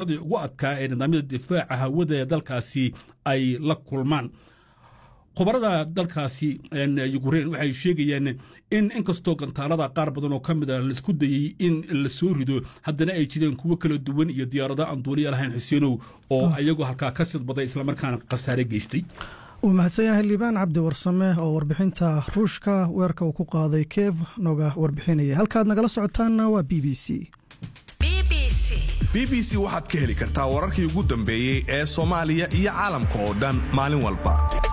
weeraradii ugu adkaa ee nidaamyada difaaca hawada ee dalkaasi ay la kulmaan khubarada dalkaasi Ukraine waxay sheegayaan in inkastoo gantaalada qaar badan oo kamid ah la isku dayay in la soo rido haddana ay jireen kuwa kala duwan iyo diyaarado aan duuliye lahayn Xuseenow oo ayagu halkaa ka sidbaday isla markaana khasaare geystay ومحسن يا هليبان عبد ورسمه أو وربحنتا روشكا ويركا وكوقاضي كيف نوغا وربحينية هل كاد نقل سعودتانا و BBC BBC waxaad ka heli kartaa wararkii ugu dambeeyay ee Soomaaliya iyo caalamka oo dhan maalin walba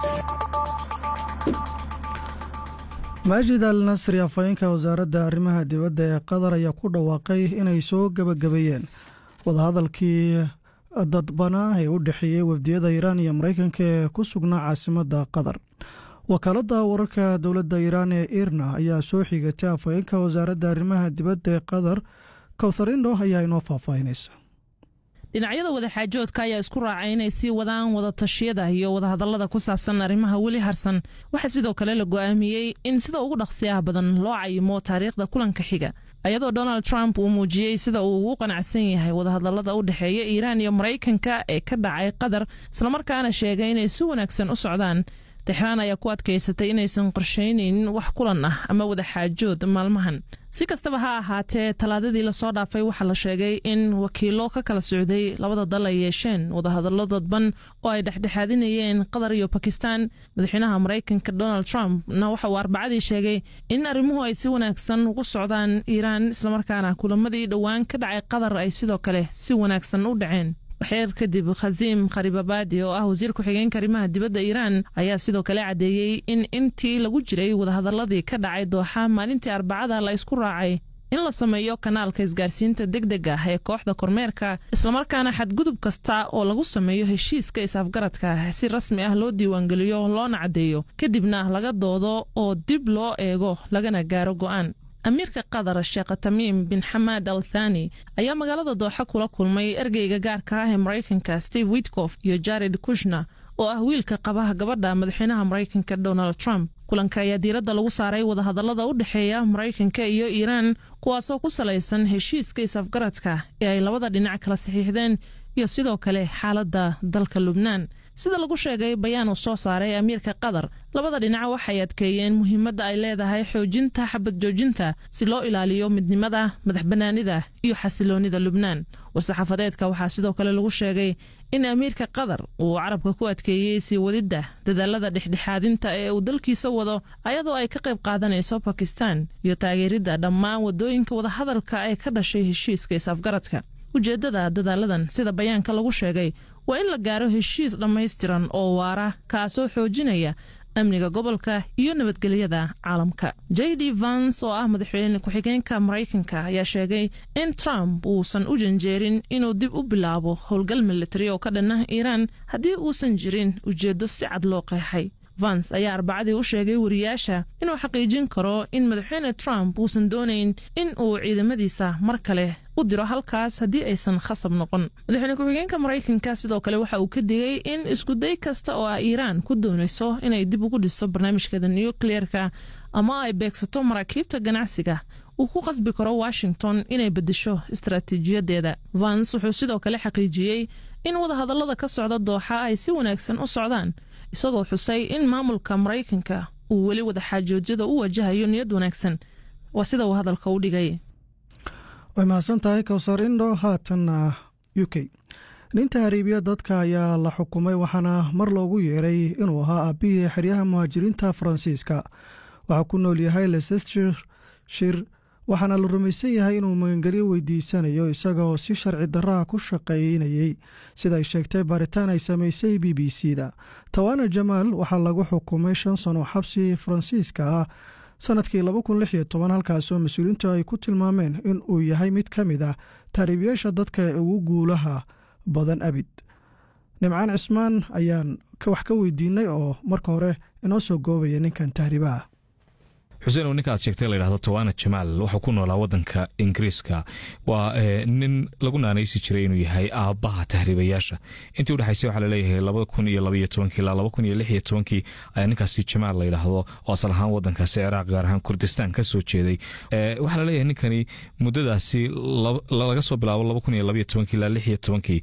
ماجد النصر afayeenka wasaaradda arrimaha dibadda ee Qatar ayaa ku dhawaaqay inay soo gabagabeeyeen wadahadalkii dadbana ee u dhaxeeyay wafdiyada Iran iyo Mareykanka ee ku sugnaa caasimadda Qatar. wakaaladda wararka dowladda Iran ee IRNA ayaa soo xigatay afayeenka wasaaradda arrimaha dibadda ee Qatar Kawthar Indo ayaa inoo faahfaahinaysa. dhinacyada wadaxaajoodka ayaa isku raacay inay sii wadaan wada tashiyada iyo wadahadallada ku saabsan arrimaha weli harsan waxa sidoo kale la go'aamiyey in sida ugu dhaqsiyaha badan loo cayimo taariikhda kulanka xiga ayadoo Donald Trump uu muujiyey sida uu ugu qanacsan yahay wadahadallada u dhaxeeya Iran iyo Mareykanka ee ka dhacay Qatar isla markaana sheegay inay si wanaagsan u socdaan. Tehran ayaa ku adkaysatay inaysan qorsheynaynin wax kulan ah ama wadaxaajood maalmahan si kastaba ha ahaatee talaadadii la soo dhaafay waxa la sheegay in wakiilo ka kala socday labada dal ay yeesheen wadahadallo dadban oo ay dhexdhexaadinayeen Qatar iyo Pakistan. madaxweynaha Mareykanka Donald Trump waxa uu Arbacadii sheegay in arrimuhu ay si wanaagsan ugu socdaan Iran isla markaana kulamadii dhawaan ka dhacay Qatar ay sidoo kale si wanaagsan u dhaceen. waxyar kadib Khazim Kharibabadi oo ah wasiir ku-xigeenka arrimaha dibadda Iran ayaa sidoo kale cadeeyay in intii lagu jiray wadahadalladii ka dhacay Dooxa maalintii Arbacada la isku raacay in la sameeyo kanaalka isgaarsiinta degdega ah ee kooxda kormeerka isla markaana xadgudub kasta oo lagu sameeyo heshiiska is-afgaradka si rasmi ah loo diiwaangeliyo loona cadeeyo kadibna laga doodo oo dib loo eego lagana gaaro go'aan. أميركا قدر الشيخ تميم بن حماد الثاني أيام مقالة دوحة كولا كولمي أرجي جاركا أمريكانكا ستيف ويتكوف يو جاريد كوشنا وأهويلكا قباها قبدا مدحينها أمريكانكا دونالد ترامب kulanka ayaa diiradda lagu saaray wadahadallada u dhaxeeya Mareykanka iyo Iran kuwaasoo ku salaysan heshiiska is-afgaradka ee ay labada dhinac kala saxiixdeen iyo sidoo kale xaaladda dalka Lubnaan. sida lagu sheegay bayaan uu soo saaray Amiirka Qatar labada dhinac waxay adkeeyeen muhiimadda ay leedahay xoojinta xabad joojinta si loo ilaaliyo midnimada madaxbanaanida iyo xasiloonida Lubnaan. wasaxafadeedka waxaa sidoo kale lagu sheegay in Amiirka Qatar uu carabka ku adkeeyay si wadida dadaalada dhexdhexaadinta ee uu dalkiisa wado ayadoo ay ka qayb qaadanayso Pakistan iyo taageeridda dhammaan wadooyinka wadahadalka ee ka dhashay heshiiska is-afgaradka. ujeedada dadaaladan sida bayaanka lagu sheegay waa in la gaaro heshiis dhammaystiran oo waara kaasoo xoojinaya amniga gobolka iyo nabadgelyada caalamka. JD Vance oo ah madaxweyne ku-xigeenka Mareykanka ayaa sheegay in Trump uusan u janjeerin inuu dib u bilaabo howlgal militari oo ka dhan ah Iran haddii uusan jirin ujeedo si cad loo qeexay. Vance ayaa Arbacadii u sheegay wariyaasha inuu xaqiijin karo in madaxweyne Trump uusan doonayn in uu ciidamadiisa mar kale u diro halkaas haddii aysan khasab noqon. madaxweyne ku-xigeenka Mareykanka sidoo kale waxa uu ka digay in isku day kasta oo Iran ku doonayso inay dib ugu dhisto barnaamijkeeda nuclear-ka ama ay beegsato maraakiibta ganacsiga uu ku qasbi karo Washington inay bedesho istaraatiijiyadeeda. Vance wuxuu sidoo kale xaqiijiyay in wadahadallada ka socda Dooxa ay si wanaagsan u socdaan isagoo xusay in maamulka Mareykanka uu weli wadaxaajoojyada u wajahayo niyad wanaagsan waa sida uu hadalka u dhigay. way mahadsan tahay Kawthar Indo haatan UK. ninta hariibiya dadka ayaa la xukumay waxaana mar loogu yeeray inuu ahaa aabihii xeryaha muhaajiriinta Faransiiska waxa ku nool yahay Leicestershire waxaana la rumaysan yahay inuu magangelyo weydiisanayo isagoo si sharci darraa ku shaqaynayay sida ay sheegtay baaritaan ay samaysay BBC-da. Tawana Jamal waxaa lagu xukumay 5 sano xabsi Faransiiska ah sanadkii 2016 halkaasoo mas'uuliyiintu ay ku tilmaameen in uu yahay mid ka mid ah taariibiyaasha dadka ugu guulaha badan abid. Nimcaan Cismaan ayaan wax ka weydiinay oo marka hore inoo soo goobaya ninkan taariibaha. xuseen oo ninkaad sheegtay la yidhaahdo Tawana Jamal wuxuu ku noolaa waddanka Ingiriiska waa nin lagu naanaysi jiray inuu yahay aabbaha tahriibayaasha intii u dhaxaysay waxaa la leeyahay 2012 ilaa 2016 ayaa ninkaasi Jamal la yidhaahdo oo asal ahaan waddankaasi Ciraaq gaar ahaan Kurdistaan ka soo jeeday waxaa la leeyahay ninkani muddadaasi laga soo bilaabo 2012 ilaa 2016